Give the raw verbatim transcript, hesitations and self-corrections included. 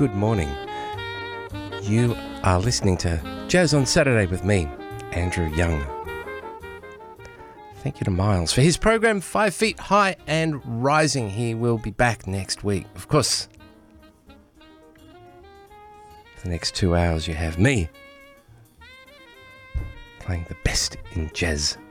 good morning. You are listening to Jazz on Saturday with me, Andrew Young. Thank you to Miles for his program, Five Feet High and Rising. He will be back next week. Of course, for the next two hours you have me playing the best in jazz.